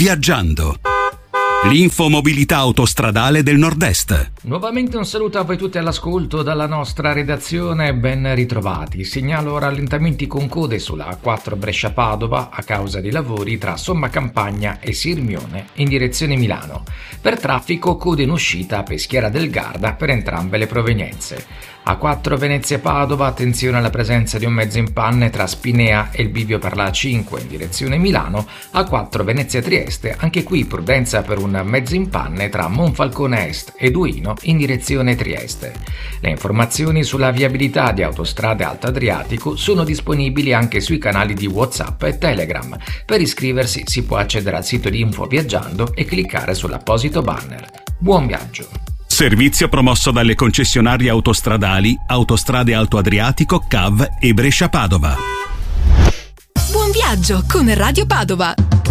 Viaggiando. L'infomobilità autostradale del Nord-Est. Nuovamente un saluto a voi tutti all'ascolto dalla nostra redazione, ben ritrovati. Segnalo rallentamenti con code sulla A4 Brescia-Padova a causa di lavori tra Sommacampagna e Sirmione in direzione Milano. Per traffico code in uscita a Peschiera del Garda per entrambe le provenienze. A4 Venezia-Padova, attenzione alla presenza di un mezzo in panne tra Spinea e il bivio per la A5 in direzione Milano. A4 Venezia-Trieste, anche qui prudenza per un mezzo in panne tra Monfalcone Est e Duino in direzione Trieste. Le informazioni sulla viabilità di Autostrade Alto Adriatico sono disponibili anche sui canali di WhatsApp e Telegram. Per iscriversi si può accedere al sito di Info Viaggiando e cliccare sull'apposito banner. Buon viaggio! Servizio promosso dalle concessionarie autostradali Autostrade Alto Adriatico, CAV e Brescia-Padova. Buon viaggio con Radio Padova!